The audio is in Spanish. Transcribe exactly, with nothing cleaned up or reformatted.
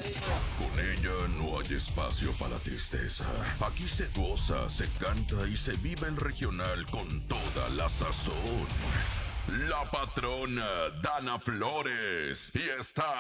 Con ella no hay espacio para tristeza. Aquí se goza, se canta y se vive el regional con toda la sazón. La patrona Dana Flores y está